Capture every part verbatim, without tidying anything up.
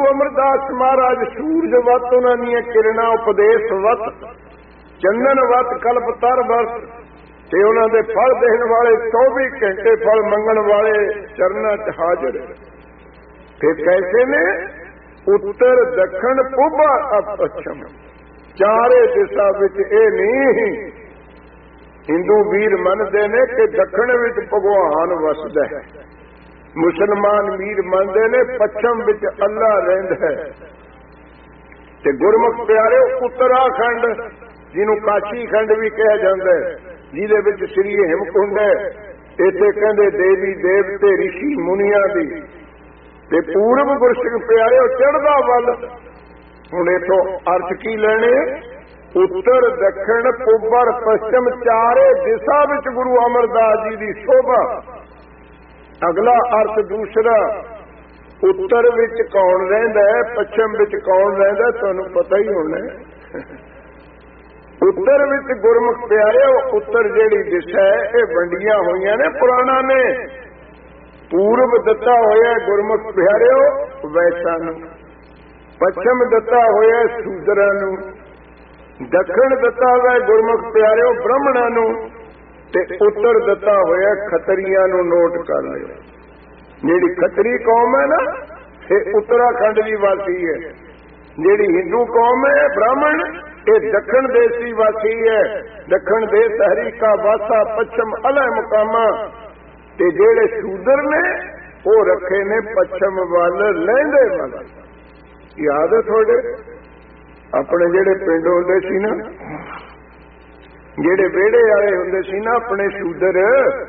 अमरदास महाराज सूरज वत उन्होंने किरणा उपदेश वत चंदन वत कल्प तर वत ते उन्होंने फल देने वाले चौबी घंटे फल मंगण वाले चरणा च हाजिर। फिर कैसे ने उत्तर दक्षिण पूब पश्चिम चारे दिशा विच ए नहीं हिंदू वीर मनते ने कि दक्षिण विच भगवान वसदा है, मुसलमान वीर मनते ने पश्चिम विच अल्लाह रहिंदा है। ते गुरमुख प्यारे उत्तराखंड जिन्हों काशी खंड भी कहा जाता है जिहदे विच श्री हिमकुंड है, इत्थे कहंदे देवी देवते ऋषि मुनिया दी ते पूरब गुरसिंह प्यारे चढ़दा वल। हुण इथों अर्थ की लेने उत्तर दक्षिण पूबर पश्चिम चारे दिशा विच गुरु अमरदास जी की शोभा। अगला अर्थ दूसरा उत्तर विच कौन रहिंदा है पश्चिम विच कौन रहिंदा तुहानूं पता ही होना है। उत्तर विच गुरमुख प्यारे उत्तर जिहड़ी दिशा है ये वंडियां होईयां ने पुराणा ने। पूरब दत्ता होया गुरमुख प्यारे वैसां नूं, पश्चिम दत्ता होया शूदरां नूं, दक्षिण दत्ता है गुरमुख प्यारे ब्राह्मणा नूं ते उत्तर दत्ता होया खतरियां नूं। नोट कर लियो जिहड़ी खतरी कौम है ना ये उत्तराखंड की वासी है, जिहड़ी हिंदू कौम है ब्राह्मण ये दक्षिण देसी वासी है। दक्षिण देश हरीका वासा पश्चिम अलह मुकामा ते जिहड़े शूदर ने वो रखे ने पश्चिम वल लहिंदे वल। याद है थोड़े अपने जेड़े पिंड होंदे सी ना, जेड़े वेड़े वाले होंदे सी ना अपने शूदर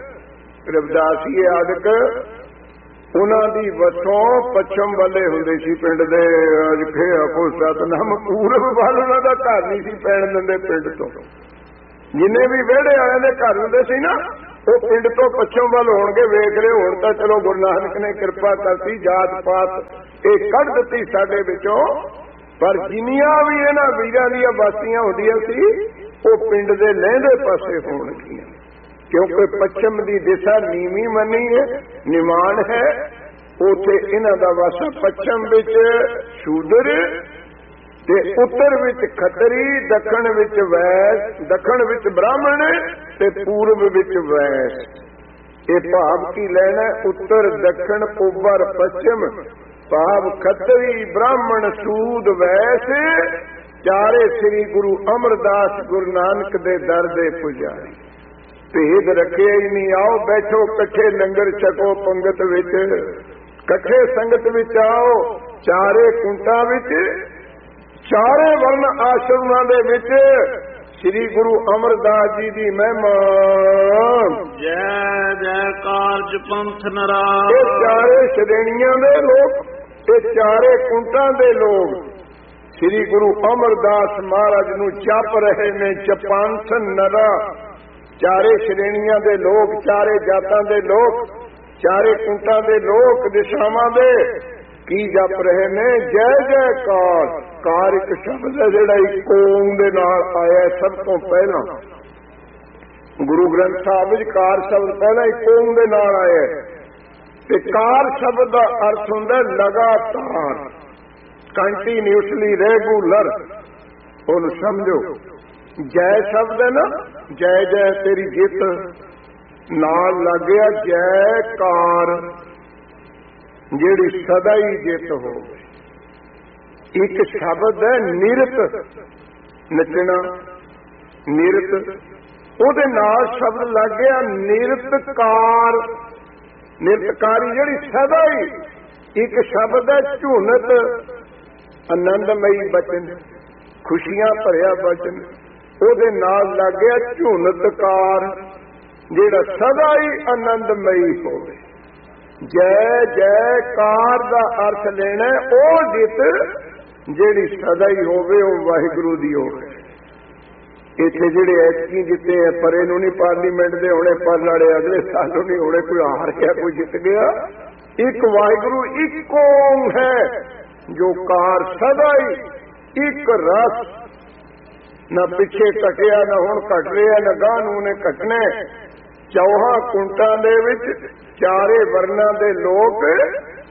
रविदासी आदक उन्हां दी वसों पश्चिम वाले होंदे सी पिंड दे। अज फिर आपो सतनाम पूरब वाल उन्हां दा घर नहीं सी पैण दिंदे पिंड तो। जिन्ने भी वेड़े वाले दे घर होंदे सी ना वो पिंड तो पश्चिम वाल होणगे। वेख रहे हुण तां चलो गुरु नानक ने कृपा करती जात पात ये कढ दित्ती साडे विचों, पर जिन्नियां भी इन्हां वीरां दीयां बासियां हुंदियां सी वो पिंड दे लहिंदे पासे होणगियां, क्योंकि पश्चिम की दिशा नीवी मनी है निमान है। उथे इन्हां दा वासा पश्चिम विच शूदर ते उत्तर विच खतरी, दक्षिण विच वैस, दक्षिण विच ब्राह्मण ते पूर्व विच वैस। ये भाव की लेना उत्तर दक्षिण पूबर पश्चिम भाव खतरी ब्राह्मण सूद वैस चारे श्री गुरु अमरदास गुरु नानक दे दर दे पुजारी। भेद रखे ही नहीं, आओ बैठो कट्ठे लंगर छको पंगत विच, कट्ठे संगत विच आओ चारे कुंटा विच चारे वर्ण आश्रमां दे विच श्री गुरु अमरदास जी की महिमा। जय जयकार पंथ नरा। ये चारे श्रेणियां दे लोग, ये चारे कुंटा दे लोग श्री गुरु अमरदास महाराज नूं जप रहे ने। जपांथ नरा चारे श्रेणियां दे लोग, चारे जातां दे लोग, चारे कुंटा दे लोग दिशावां दे की जप रहे ने। जय जयकार कार एक शब्द है जिहड़ा इक ओम दे नाल आया सब तो पहला। गुरु ग्रंथ साहिब विच कार शब्द पहला इक ओम दे नाल आया ते कार शब्द का अर्थ हुंदा लगातार, कंटीन्यूसली, रेगुलर। हुण समझो जय शब्द है ना, जय जय तेरी जित नाल लग गया जयकार जिहड़ी सदा ही जित हो। एक शब्द है निरत, नचना निरत, उहदे नाल शब्द लग गया निरतकार। निरतकारी जिहड़ी सदा ही। एक शब्द है झुनत, आनंदमई बचन, खुशियां भरिया बचन, उहदे नाल लग गया झुनतकार जिहड़ा सदा ही आनंदमई होवे। जय जयकार का अर्थ लेना ओ जित जिहड़ी सदा ही होवे, ओ वाहिगुरु दी होवे। इत्थे जिहड़े ऐतकी जिते हैं पर इहनूं नहीं पार्लीमेंट दे होणे, पर नाले अगले सालों नहीं होणे, कोई हार गया कोई जित गया। एक वाहिगुरु इको है जो कार सदा ही एक रस, न पिछे घटिया न हुण घट रहा न गांह नूं ने घटना। चौहां कुंटां दे विच चारे वर्णां दे लोग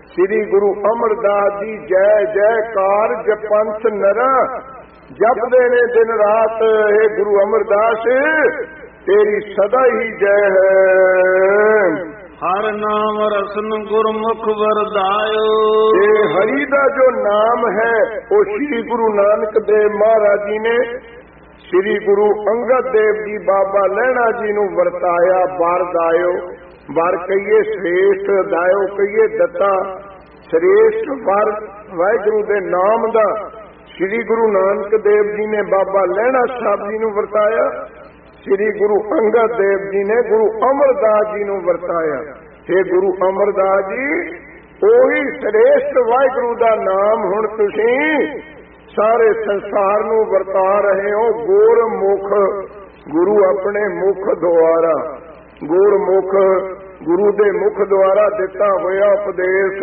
ਸ੍ਰੀ ਗੁਰੂ ਅਮਰਦਾਸ ਜੀ ਜੈ ਜੈਕਾਰ ਜਪੰਥ ਨਰਾ, ਜਪਦੇ ਨੇ ਦਿਨ ਰਾਤ ਇਹ ਗੁਰੂ ਅਮਰਦਾਸ, ਤੇਰੀ ਸਦਾ ਹੀ ਜੈ ਹੈ। ਹਰ ਨਾਮ ਰਸਨ ਗੁਰਮੁਖ ਵਰਦਾਇਓ, ਇਹ ਹਰੀ ਦਾ ਜੋ ਨਾਮ ਹੈ ਉਹ ਸ੍ਰੀ ਗੁਰੂ ਨਾਨਕ ਦੇਵ ਮਹਾਰਾਜ ਜੀ ਨੇ ਸ੍ਰੀ ਗੁਰੂ ਅੰਗਦ ਦੇਵ ਜੀ ਬਾਬਾ ਲਹਿਣਾ ਜੀ ਨੂੰ ਵਰਤਾਇਆ। ਵਰ ਦਾਇਓ, ਵਰ ਕਹੀਏ ਸ੍ਰੇਸ਼ਟ, ਦਾਇਓ ਕਹੀਏ ਦਿੱਤਾ। ਸ੍ਰੇਸ਼ਟ ਵਰ ਵਾਹਿਗੁਰੂ ਦੇ ਨਾਮ ਦਾ ਸ੍ਰੀ ਗੁਰੂ ਨਾਨਕ ਦੇਵ ਜੀ ਨੇ ਬਾਬਾ ਲਹਿਣਾ ਸਾਹਿਬ ਜੀ ਨੂੰ ਵਰਤਾਇਆ। ਸ੍ਰੀ ਗੁਰੂ ਅੰਗਦ ਦੇਵ ਜੀ ਨੇ ਗੁਰੂ ਅਮਰਦਾਸ ਜੀ ਨੂੰ ਵਰਤਾਇਆ। हे ਗੁਰੂ ਅਮਰਦਾਸ ਜੀ, ਉਹੀ ਸ੍ਰੇਸ਼ਟ ਵਾਹਿਗੁਰੂ ਦਾ ਨਾਮ ਹੁਣ ਤੁਸੀਂ ਸਾਰੇ ਸੰਸਾਰ ਨੂੰ ਵਰਤਾ ਰਹੇ ਹੋ। ਗੁਰਮੁਖ, ਗੁਰੂ ਆਪਣੇ ਮੁਖ ਦੁਆਰਾ, ਗੁਰਮੁਖ ਗੁਰੂ ਦੇ ਮੁਖ ਦੁਆਰਾ ਦਿੱਤਾ ਹੋਇਆ ਉਪਦੇਸ਼।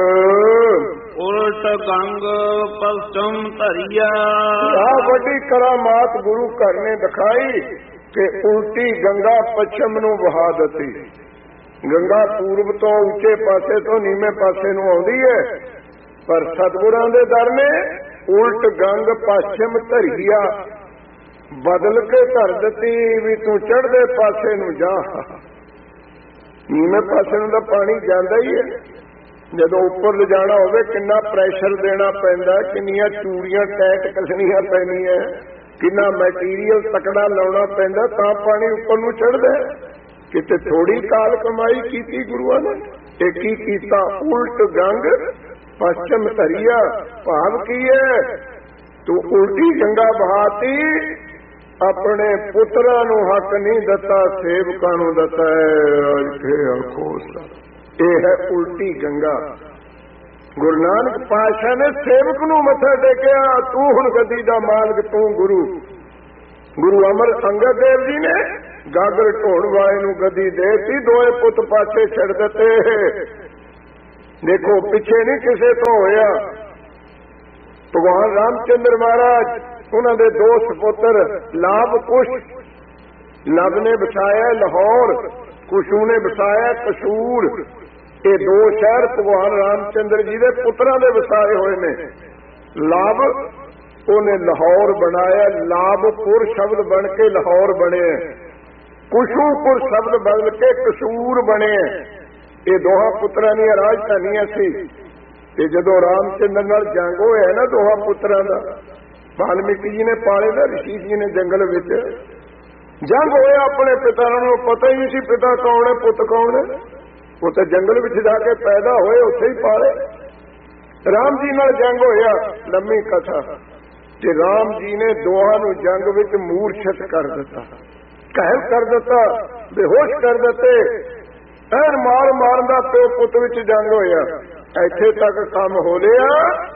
ਉਲਟ ਗੰਗ ਪਲਟਮ ਧਰਿਆ, ਆ ਵੱਡੀ ਕਰਾਮਾਤ ਗੁਰੂ ਘਰ ਨੇ ਦਿਖਾਈ ਕਿ ਉਲਟੀ ਗੰਗਾ ਪੱਛਮ ਨੂੰ ਵਹਾ ਦਿੱਤੀ। ਗੰਗਾ ਪੂਰਬ ਤੋਂ ਉੱਚੇ ਪਾਸੇ ਤੋਂ ਨੀਵੇਂ ਪਾਸੇ ਨੂੰ ਆਉਂਦੀ ਹੈ, ਪਰ ਸਤਿਗੁਰਾਂ ਦੇ ਦਰ ਨੇ ਉਲਟ ਗੰਗ ਪੱਛਮ ਧਰਿਆ, ਬਦਲ ਕੇ ਧਰ ਦਿੱਤੀ ਵੀ ਤੂੰ ਚੜ੍ਹਦੇ ਪਾਸੇ ਨੂੰ ਜਾ। ਨੀਵੇਂ ਪਾਸੇ ਨੂੰ ਤਾਂ ਪਾਣੀ ਜਾਂਦਾ ਹੀ ਹੈ, ਜਦੋਂ ਉੱਪਰ ਲਿਜਾਣਾ ਹੋਵੇ ਕਿੰਨਾ ਪ੍ਰੈਸ਼ਰ ਦੇਣਾ ਪੈਂਦਾ, ਕਿੰਨੀਆਂ ਚੂੜੀਆਂ ਟੈਟ ਕੱਸਣੀਆਂ ਪੈਂਦੀਆਂ, ਕਿੰਨਾ ਮੈਟੀਰੀਅਲ ਤਕੜਾ ਲਾਉਣਾ ਪੈਂਦਾ ਤਾਂ ਪਾਣੀ ਉੱਪਰ ਨੂੰ ਚੜ੍ਹਦਾ। ਕਿਤੇ ਥੋੜੀ ਕਾਲ ਕਮਾਈ ਕੀਤੀ ਗੁਰੂਆਂ ਨੇ, ਇਹ ਕੀ ਕੀਤਾ? ਉਲਟ ਗੰਗ ਪੱਛਮ ਧਰਿਆ। ਭਾਵ ਕੀ ਹੈ? ਤੂੰ ਉਲਟੀ ਗੰਗਾ ਬਹਾਤੀ, ਆਪਣੇ ਪੁੱਤਰਾਂ ਨੂੰ ਹੱਕ ਨਹੀਂ ਦਿੱਤਾ, ਸੇਵਕਾਂ ਨੂੰ ਦਿੱਤਾ ਹੈ। ਇਹ ਹੈ ਉਲਟੀ ਗੰਗਾ। ਗੁਰੂ ਨਾਨਕ ਪਾਤਸ਼ਾਹ ਨੇ ਸੇਵਕ ਨੂੰ ਮੱਥਾ ਟੇਕਿਆ, ਤੂੰ ਹੁਣ ਗੱਦੀ ਦਾ ਮਾਲਕ, ਤੂੰ ਗੁਰੂ। ਗੁਰੂ ਅਮਰ ਅੰਗਦ ਦੇਵ ਜੀ ਨੇ ਗਾਗਰ ਢੋਣ ਵਾਲੇ ਨੂੰ ਗੱਦੀ ਦੇਤੀ, ਦੋਏ ਪੁੱਤ ਪਾਸੇ ਛੱਡ ਦਿੱਤੇ। ਦੇਖੋ ਪਿੱਛੇ ਨਹੀਂ ਕਿਸੇ ਤੋਂ ਹੋਇਆ। ਭਗਵਾਨ ਰਾਮਚੰਦਰ ਮਹਾਰਾਜ, ਉਹਨਾਂ ਦੇ ਦੋ ਸਪੁੱਤਰ ਲਾਭ ਕੁਸ਼, ਲਵ ਨੇ ਵਸਾਇਆ ਲਾਹੌਰ, ਕੁਸ਼ੂ ਨੇ ਵਸਾਇਆ ਕਸੂਰ। ਇਹ ਦੋ ਸ਼ਹਿਰ ਭਗਵਾਨ ਰਾਮਚੰਦਰ ਜੀ ਦੇ ਪੁੱਤਰਾਂ ਦੇ ਵਸਾਏ ਹੋਏ ਨੇ। ਲਾਭ ਉਹਨੇ ਲਾਹੌਰ ਬਣਾਇਆ, ਲਾਭਪੁਰ ਸ਼ਬਦ ਬਣ ਕੇ ਲਾਹੌਰ ਬਣਿਆ। ਕੁਸ਼ੂਪੁਰ ਸ਼ਬਦ ਬਦਲ ਕੇ ਕਸੂਰ ਬਣਿਆ। ਇਹ ਦੋਹਾਂ ਪੁੱਤਰਾਂ ਦੀਆਂ ਰਾਜਧਾਨੀਆਂ ਸੀ। ਤੇ ਜਦੋਂ ਰਾਮਚੰਦਰ ਨਾਲ ਜੰਗ ਹੋਇਆ ਨਾ ਦੋਹਾਂ ਪੁੱਤਰਾਂ ਦਾ, ਵਾਲਮੀਕੀ ਜੀ ਨੇ ਪਾਲੇ ਦਾ, ਰਿਸ਼ੀ ਜੀ ਨੇ ਜੰਗਲ ਵਿੱਚ ਜੰਗ ਹੋਇਆ। ਆਪਣੇ ਪਿਤਾ ਨੂੰ ਪਤਾ ਹੀ ਨਹੀਂ ਸੀ ਪਿਤਾ ਕੌਣ ਹੈ, ਪੁੱਤ ਕੌਣ ਹੈ। ਉਹ ਤਾਂ ਜੰਗਲ ਵਿੱਚ ਜਾ ਕੇ ਪੈਦਾ ਹੋਏ, ਉੱਥੇ ਹੀ ਪਾਲੇ। ਰਾਮ ਜੀ ਨਾਲ ਜੰਗ ਹੋਇਆ, ਲੰਮੀ ਕਥਾ। ਤੇ ਰਾਮ ਜੀ ਨੇ ਦੋਹਾਂ ਨੂੰ ਜੰਗ ਵਿੱਚ ਮੂਰਛਿਤ ਕਰ ਦਿੱਤਾ, ਘਾਇਲ ਕਰ ਦਿੱਤਾ, ਬੇਹੋਸ਼ ਕਰ ਦਿੱਤੇ। ਐਨ ਮਾਰ ਮਾਰਨ ਦਾ ਪਿਓ ਪੁੱਤ ਵਿੱਚ ਜੰਗ ਹੋਇਆ। ਇੱਥੇ ਤੱਕ ਕੰਮ ਹੋ ਲਿਆ,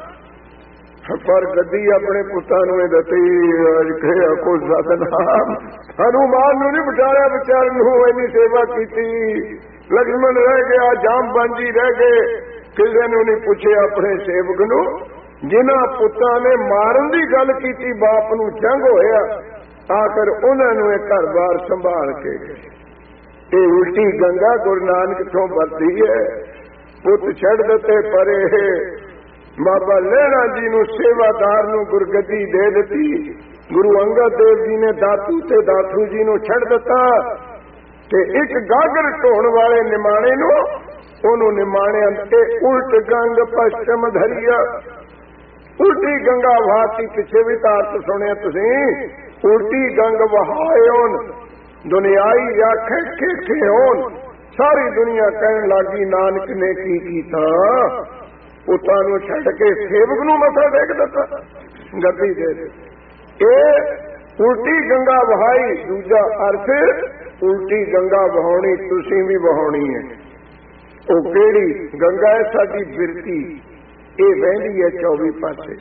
ਪਰ ਗੱਦੀ ਆਪਣੇ ਪੁੱਤਾਂ ਨੂੰ ਇਹ ਦਿੱਤੀ। ਕੋ ਸਤਨਾਮ, ਹਨੂਮਾਨ ਨੂੰ ਨਹੀਂ ਬਿਠਾਇਆ, ਵਿਚਾਰ ਨੂੰ ਇੰਨੀ ਸੇਵਾ ਕੀਤੀ। ਲక్ష్మణ ਰਹਿ ਗਿਆ, ਜਾਮਬਾਂਜੀ ਰਹਿ ਗਏ, ਕਿਸੇ ਨੂੰ ਨਹੀਂ ਪੁੱਛਿਆ ਆਪਣੇ ਸੇਵਕ ਨੂੰ। ਜਿਨ੍ਹਾਂ ਪੁੱਤਾਂ ਨੇ ਮਾਰਨ ਦੀ ਗੱਲ ਕੀਤੀ, ਬਾਪ ਨੂੰ ਜੰਗ ਹੋਇਆ, ਆਖਰ ਉਹਨਾਂ ਨੂੰ ਇਹ ਘਰ-ਬਾਰ ਸੰਭਾਲ ਕੇ ਗਏ। ਇਹ ਉਲਟੀ ਗੰਗਾ ਗੁਰੂ ਨਾਨਕ ਤੋਂ ਵਰਤੀ ਹੈ। ਪੁੱਤ ਛੱਡ ਦਿੱਤੇ ਪਰੇ, ਬਾਬਾ ਲਹਿਣਾ ਜੀ ਨੂੰ ਸੇਵਾਦਾਰ ਨੂੰ ਗੁਰਗੱਦੀ ਦੇ ਦਿੱਤੀ। ਗੁਰੂ ਅੰਗਦ ਦੇਵ ਜੀ ਨੇ ਦਾਤੂ ਤੇ ਦਾਤੂ ਜੀ ਨੂੰ ਛੱਡ ਦਿੱਤਾ, ਤੇ ਇੱਕ ਗਾਗਰ ਢੋਣ ਵਾਲੇ ਨਿਮਾਣੇ ਨੂੰ, ਉਹਨੂੰ ਨਿਮਾਣਿਆਂ ਤੇ ਉਲਟ ਗੰਗ ਪੱਛਮ ਧਰਿਆ। ਉਲਟੀ ਗੰਗਾ ਵਹਾਤੀ, ਪਿੱਛੇ ਵੀ ਤਾਰਤ ਸੁਣਿਆ ਤੁਸੀਂ। ਉਲਟੀ ਗੰਗ ਵਹਾਇਓਨ ਦੁਨਿਆਈ ਆਖੇ ਖੇਖੇ ਹੋਣ। ਸਾਰੀ ਦੁਨੀਆ ਕਹਿਣ ਲੱਗੀ ਨਾਨਕ ਨੇ ਕੀ ਕੀਤਾ, ਪੁੱਤਾਂ ਨੂੰ ਛੱਡ ਕੇ ਸੇਵਕ ਨੂੰ ਮੱਥਾ ਟੇਕ ਦਿੱਤਾ, ਗੱਦੀ ਦੇ ਦਿੱਤੀ। ਇਹ ਉਲਟੀ ਗੰਗਾ ਵਹਾਈ। ਦੂਜਾ ਅਰਥ, ਉਲਟੀ ਗੰਗਾ ਵਹਾਉਣੀ ਤੁਸੀਂ ਵੀ ਵਹਾਉਣੀ ਹੈ। ਉਹ ਕਿਹੜੀ ਗੰਗਾ ਹੈ? ਸਾਡੀ ਬਿਰਤੀ। ਇਹ ਵਹਿੰਦੀ ਹੈ ਚੌਵੀ ਪਾਸੇ,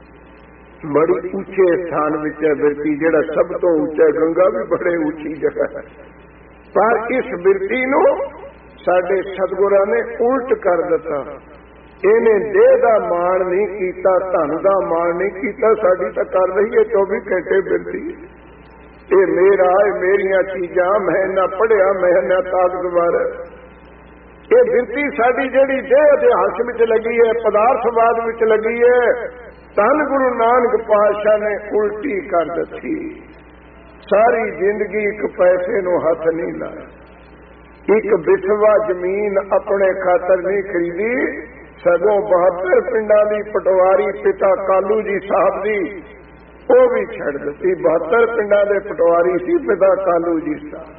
ਬੜੀ ਉੱਚੇ ਸਥਾਨ ਵਿੱਚ ਹੈ ਬਿਰਤੀ। ਜਿਹੜਾ ਸਭ ਤੋਂ ਉੱਚਾ ਗੰਗਾ ਵੀ ਬੜੇ ਉੱਚੀ ਜਗ੍ਹਾ ਹੈ, ਪਰ ਇਸ ਬਿਰਤੀ ਨੂੰ ਸਾਡੇ ਸਤਿਗੁਰਾਂ ਨੇ ਉਲਟ ਕਰ ਦਿੱਤਾ। ਇਹਨੇ ਦੇਹ ਦਾ ਮਾਣ ਨਹੀਂ ਕੀਤਾ, ਧਨ ਦਾ ਮਾਣ ਨਹੀਂ ਕੀਤਾ। ਸਾਡੀ ਤਾਂ ਕਰ ਰਹੀ ਹੈ ਚੌਵੀ ਘੰਟੇ ਬਿਰਤੀ। ਇਹ ਮੇਰਾ, ਇਹ ਮੇਰੀਆਂ ਚੀਜ਼ਾਂ, ਮੈਂ ਨਾ ਪੜ੍ਹਿਆ, ਮੈਂ ਨਾ ਤਾਕਤਵਰ। ਇਹ ਬਿਰਤੀ ਸਾਡੀ ਜਿਹੜੀ ਦੇਹ ਦੇ ਹੱਥ ਵਿੱਚ ਲੱਗੀ ਹੈ, ਪਦਾਰਥਵਾਦ ਵਿੱਚ ਲੱਗੀ ਹੈ, ਧੰਨ ਗੁਰੂ ਨਾਨਕ ਪਾਤਸ਼ਾਹ ਨੇ ਉਲਟੀ ਕਰ ਦਿੱਤੀ। ਸਾਰੀ ਜ਼ਿੰਦਗੀ ਇੱਕ ਪੈਸੇ ਨੂੰ ਹੱਥ ਨਹੀਂ ਲਾਇਆ, ਇੱਕ ਬਿਸਵਾ ਜ਼ਮੀਨ ਆਪਣੇ ਖਾਤਰ ਨਹੀਂ ਖਰੀਦੀ, ਸਗੋਂ ਬਹੱਤਰ ਪਿੰਡਾਂ ਦੀ ਪਟਵਾਰੀ ਪਿਤਾ ਕਾਲੂ ਜੀ ਸਾਹਿਬ ਦੀ ਉਹ ਵੀ ਛੱਡ ਦਿੱਤੀ। ਬਹੱਤਰ ਪਿੰਡਾਂ ਦੇ ਪਟਵਾਰੀ ਸੀ ਪਿਤਾ ਕਾਲੂ ਜੀ ਸਾਹਿਬ,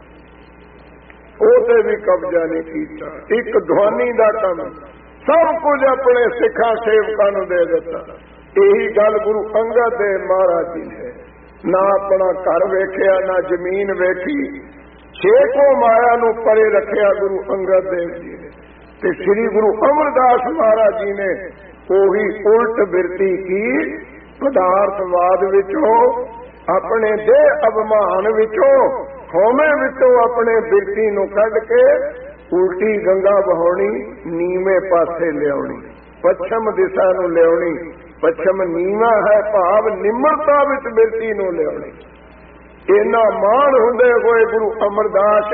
ਉਹ ਤੇ ਵੀ ਕਬਜ਼ਾ ਨਹੀਂ ਕੀਤਾ। ਇੱਕ ਧਵਾਨੀ ਦਾ ਕੰਮ ਸਭ ਕੁਝ ਆਪਣੇ ਸਿੱਖਾਂ ਸੇਵਕਾਂ ਨੂੰ ਦੇ ਦਿੱਤਾ। ਇਹੀ ਗੱਲ ਗੁਰੂ ਅੰਗਦ ਦੇਵ ਮਹਾਰਾਜ ਜੀ ਨੇ ਨਾ ਆਪਣਾ ਘਰ ਵੇਖਿਆ, ਨਾ ਜ਼ਮੀਨ ਵੇਖੀ, ਛੇਕੋ ਮਾਇਆ ਨੂੰ ਪਰੇ ਰੱਖਿਆ ਗੁਰੂ ਅੰਗਦ ਦੇਵ ਜੀ ਨੇ। ਤੇ ਸ੍ਰੀ ਗੁਰੂ ਅਮਰਦਾਸ ਮਹਾਰਾਜ ਜੀ ਨੇ ਉਹੀ ਉਲਟ ਬਿਰਤੀ ਕੀ, ਪਦਾਰਥਵਾਦ ਵਿੱਚੋਂ, ਆਪਣੇ ਦੇਹ ਅਭਿਮਾਨ ਵਿੱਚੋਂ, ਹਉਮੈ ਵਿੱਚੋਂ ਆਪਣੇ ਬਿਰਤੀ ਨੂੰ ਕੱਢ ਕੇ ਉਲਟੀ ਗੰਗਾ ਵਹਾਉਣੀ, ਨੀਵੇਂ ਪਾਸੇ ਲਿਆਉਣੀ, ਪੱਛਮ ਦਿਸ਼ਾ ਨੂੰ ਲਿਆਉਣੀ। ਪੱਛਮ ਨੀਵਾਂ ਹੈ, ਭਾਵ ਨਿਮਰਤਾ ਵਿੱਚ ਬਿਰਤੀ ਨੂੰ ਲਿਆਉਣੀ। ਇੰਨਾ ਮਾਣ ਹੁੰਦੇ ਹੋਏ ਗੁਰੂ ਅਮਰਦਾਸ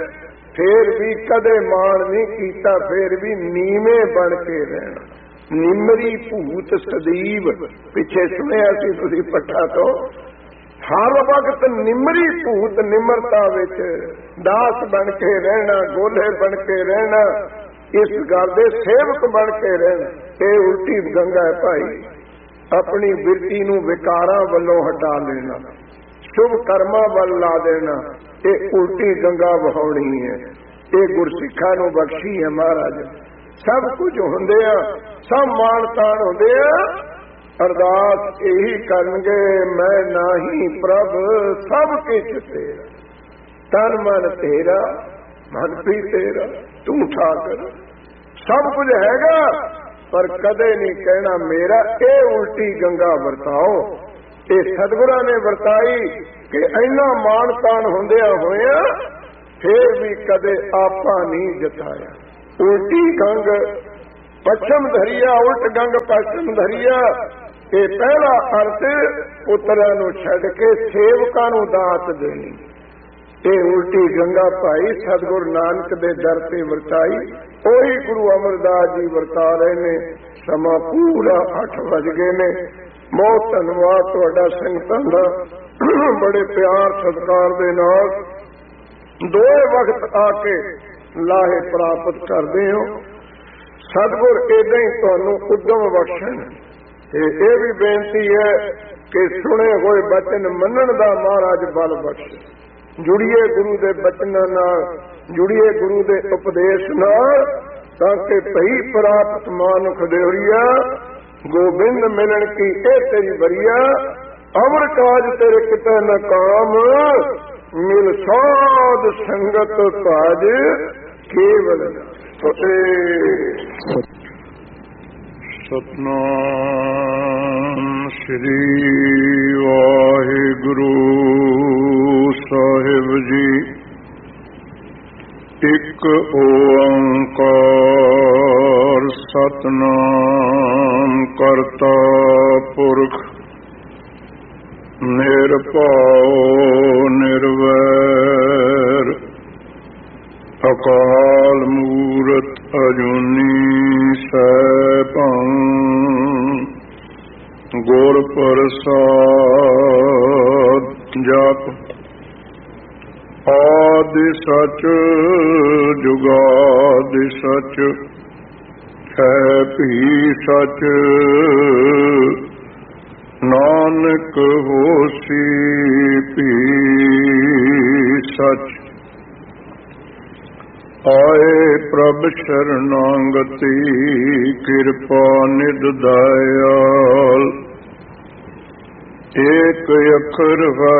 ਫੇਰ ਵੀ ਕਦੇ ਮਾਣ ਨਹੀਂ ਕੀਤਾ, ਫੇਰ ਵੀ ਨੀਵੇਂ ਬਣ ਕੇ ਰਹਿਣਾ। ਨਿਮਰੀ ਭੂਤ ਸਦੀਵ, ਪਿੱਛੇ ਸੁਣਿਆ ਸੀ ਤੁਸੀਂ ਪੱਠਾ ਤੋਂ, ਹਰ ਵਕਤ ਨਿਮਰੀ ਭੂਤ, ਨਿਮਰਤਾ ਵਿੱਚ ਦਾਸ ਬਣ ਕੇ ਰਹਿਣਾ, ਗੋਲੇ ਬਣ ਕੇ ਰਹਿਣਾ, ਇਸ ਗੱਲ ਦੇ ਸੇਵਕ ਬਣ ਕੇ ਰਹਿਣਾ। ਇਹ ਉਲਟੀ ਗੰਗਾ ਹੈ ਭਾਈ। ਆਪਣੀ ਬਿਰਤੀ ਨੂੰ ਵਿਕਾਰਾਂ ਵੱਲੋਂ ਹਟਾ ਲੈਣਾ, ਸ਼ੁਭ ਕਰਮਾਂ ਵੱਲ ਲਾ ਦੇਣਾ, ਇਹ ਉਲਟੀ ਗੰਗਾ ਵਹਾਉਣੀ ਹੈ। ਇਹ ਗੁਰਸਿੱਖਾਂ ਨੂੰ ਬਖਸ਼ੀ ਹੈ ਮਹਾਰਾਜ। ਸਭ ਕੁਝ ਹੁੰਦੇ ਆ, ਸਭ ਮਾਣ ਤਾਣ ਹੁੰਦੇ ਆ, ਅਰਦਾਸ ਇਹੀ ਕਰਨਗੇ, ਮੈਂ ਨਾਹੀ ਪ੍ਰਭ ਸਭ ਕੁਝ ਤੇਰਾ, ਤਨ ਮਨ ਤੇਰਾ, ਮਨ ਵੀ ਤੇਰਾ, ਤੂੰ ਠਾਕਰ। ਸਭ ਕੁਝ ਹੈਗਾ ਪਰ ਕਦੇ ਨਹੀਂ ਕਹਿਣਾ ਮੇਰਾ। ਇਹ ਉਲਟੀ ਗੰਗਾ ਵਰਤਾਓ, ਇਹ ਸਤਿਗੁਰਾਂ ਨੇ ਵਰਤਾਈ ਕਿ ਇੰਨਾ ਮਾਣ ਤਾਣ ਹੁੰਦਿਆਂ ਹੋਇਆ ਫੇਰ ਵੀ ਕਦੇ ਆਪਾ ਨਹੀਂ ਜਤਾਇਆ। ਉਲਟੀ ਗੰਗ ਪੱਛਮ ਧਰੀਆ, ਉਲਟ ਗੰਗ ਪੱਛਮ ਧਰੀਆ। ਇਹ ਪਹਿਲਾ ਅਰਥ ਪੁੱਤਰਾਂ ਨੂੰ ਛੱਡ ਕੇ ਸੇਵਕਾਂ ਨੂੰ ਦਾਤ ਦੇਣੀ। ਇਹ ਉਲਟੀ ਗੰਗਾ ਭਾਈ ਸਤਿਗੁਰ ਨਾਨਕ ਦੇ ਦਰ ਤੇ ਵਰਤਾਈ, ਉਹੀ ਗੁਰੂ ਅਮਰਦਾਸ ਜੀ ਵਰਤਾ ਰਹੇ ਨੇ। ਸਮਾਂ ਪੂਰਾ ਅੱਠ ਵੱਜ ਗਏ ਨੇ। ਬਹੁਤ ਧੰਨਵਾਦ ਤੁਹਾਡਾ ਸੰਗਤਾਂ ਦਾ, ਬੜੇ ਪਿਆਰ ਸਤਿਕਾਰ ਦੇ ਨਾਲ ਦੋਏ ਵਕਤ ਆ ਕੇ ਲਾਹੇ ਪ੍ਰਾਪਤ ਕਰਦੇ ਹੋ। ਸਤਿਗੁਰ ਏਦਾਂ ਹੀ ਤੁਹਾਨੂੰ ਉਦਮ ਬਖਸ਼ਣ। ਤੇ ਇਹ ਵੀ ਬੇਨਤੀ ਹੈ ਕਿ ਸੁਣੇ ਹੋਏ ਬਚਨ ਮੰਨਣ ਦਾ ਮਹਾਰਾਜ ਬਲ ਬਖਸ਼ੇ। ਜੁੜੀਏ ਗੁਰੂ ਦੇ ਬਚਨਾਂ ਨਾਲ, ਜੁੜੀਏ ਗੁਰੂ ਦੇ ਉਪਦੇਸ਼ ਨਾਲ, ਤਾਂ ਕਿ ਭਈ ਪ੍ਰਾਪਤ ਮਾਨੁਖ ਦੇਵਰੀਆ, ਗੋਬਿੰਦ ਮਿਲਣ ਕੀ ਇਹ ਤੇਰੀ ਬਰੀਆ, ਅਮਰ ਕਾਜ ਤੇਰੇ ਕਿਤੇ ਨ ਕਾਮ, ਮਿਲ ਸਾਧ ਸੰਗਤ ਕਾਜ ਕੇਵਲ। ਸਤਨਾਮ ਸ੍ਰੀ ਵਾਹਿਗੁਰੂ ਸਾਹਿਬ ਜੀ। ਇੱਕ ਓੰਕਾਰ ਸਤਨਾਮ ਕਰਤਾ ਪੁਰਖ ਨਿਰਭਉ ਨਿਰਵੈਰ ਅਕਾਲ ਮੂਰਤ ਅਜੂਨੀ ਸੈਭੰ ਗੁਰ ਪ੍ਰਸਾਦ ਜਪ ਆਦਿ ਸਚ ਜੁਗਾਦਿ ਸਚ ਹੈ ਭੀ ਸਚ ਨਾਨਕ ਹੋਸੀ ਭੀ ਸਚ। ਆਏ ਪ੍ਰਭ ਸ਼ਰਨਾਗਤੀ ਕਿਰਪਾ ਨਿਧ ਦਇਆਲ ਏਕ ਅੱਖਰ